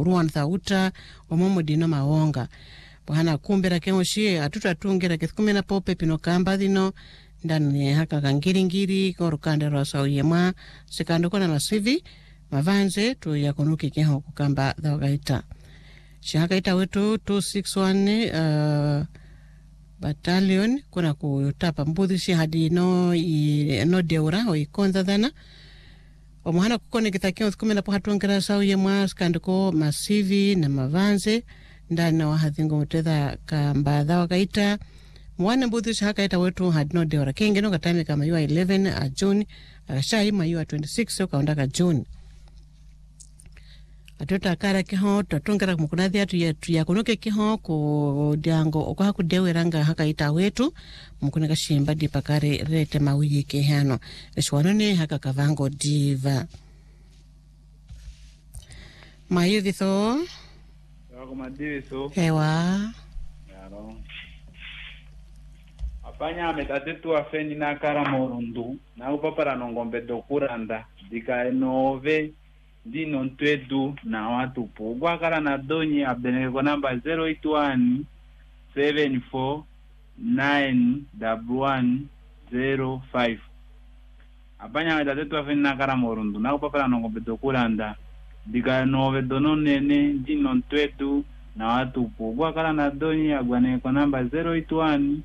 ruan thauta omomo dino maonga bwana kumbera kengoshi atutatungira kithkumena pope pino kamba dino ndani haka kangiringiri korukande rosa uyemwa sikando kona masivi mavanze tu yakunuki keho kukamba dhawagaita shihakaita wetu 261 battalion kuna kutapa mbudhishi hadi no deura o ikonza dhana omuhana kukone kitakio thkumena po hatuongera sa uyemwa sikandiko masivi na mavanze ndani wa hadhingo mutedha kamba dhawagaita mwana mbudhishi hakaita wetu hadi no deura kengeno katame kama yua 11 June akashai mayua 26 kaundaka June atota kara kiho tutongera mukunadhi atu ya kunoke kiho ku diango okwa kudeweranga hakaita wetu mukunaka shimba dipakare rete mawiyi kehano eshwanone haka kavango diva mayuvitho yako madiviso hewa yaro apanya ametatetu afeni na kara morundu na upapara nongombe dokuranda dika enove dino ntwedu na watu pugwa kara na donyi abeneko namba 081 74 91105 apanya ametatetu afeni na kara morundu na upapara nongombe dokuranda dika enove dono nene dino ntwedu na watu pugwa kara na donyi abeneko namba 081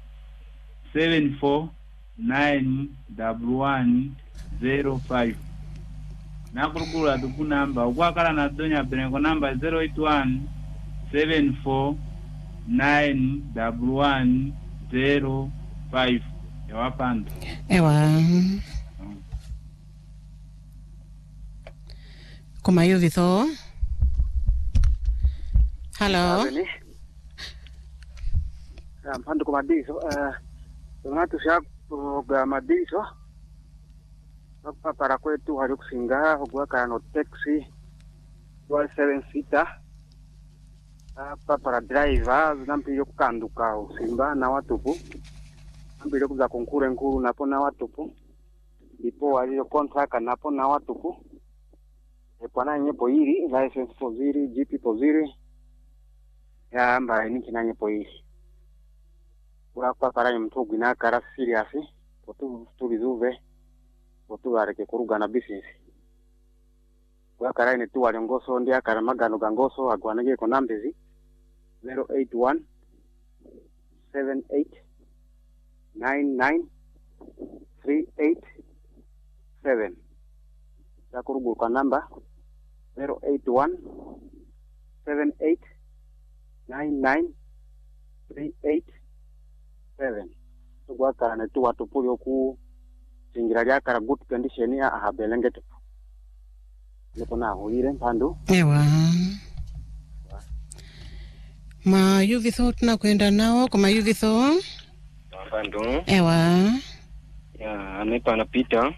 74911105 nakurukura tuku namba ukwakala na donya beneko namba 08174911105 yawapanda ewa kumayuvitho hello mpando kumadiso tunatu sha madiso para kwetu hari kusinga ogwa kana taxi 7 seater para driver nampiro kukanduka usimba na watupu nampiro kuza konkure nkuru napo na watupu ndipo aliyo contract napo na watupu epwana nyepo hili license poziri GP poziri ya amba ni kinanye po hili kwa para mtugu na kara serious potu bizuve potu areke kuruga na business kwa kara ni tu alongoso ndia kara magano gangoso agwanage ko nambezi 081 78 99 387 ya kurugu kwa namba 081 78 99 387 tugwa kana tu watu pulio ku singira ya kara good condition ya habelenge tu nipo na huire mpando ewa ma yuvitho tunakwenda nao kama yuvitho mpando ewa ya amepa anapita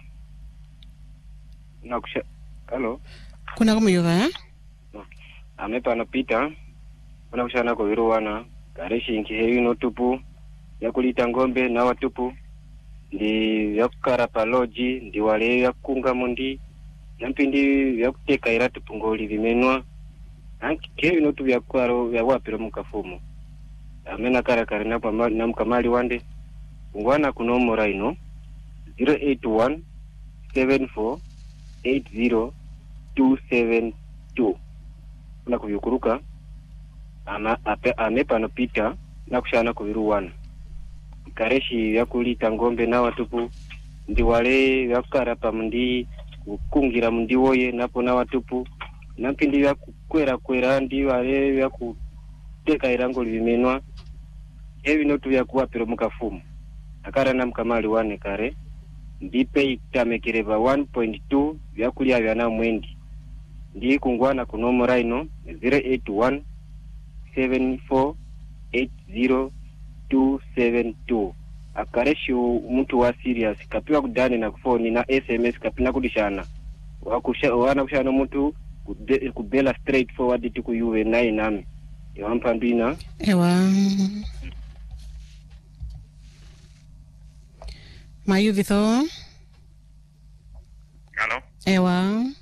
na kusha hello kuna kama yuva amepa anapita kuna kushana ko viruwana kareshi nkihewi no tupu ya kulita ngombe na watupu ndi yakukara paloji ndi wale yakunga mundi nampindi yakuteka iratu pungoli vimenwa ankihewi no tu yakwaro ya wapiro mukafumo amena kara na mkamali wande ngwana kunomora ino 081 74 80272 kuna kuvyukuruka amepa anopita na kushana kuviruwana kareshi yakulita ngombe na watupu ndi wale yakukara pa mundi kukungira mundi woye napo na watupu nampindi yakukwera ndi wale yakuteka irango limenwa evi notu yakuwapiro mukafumu akara na mkamali wane kare ndipe itamekereva 1.2 vyakulia vyana mwendi ndi kungwana kunomora ino 081 74 80272 akareshi mtu wa serious kapiwa kudani na kufoni na SMS kapina kudishana wana kushana mtu kubela straight forward tiku yuwe na iname yawampandina ewa mayuvitho hello ewa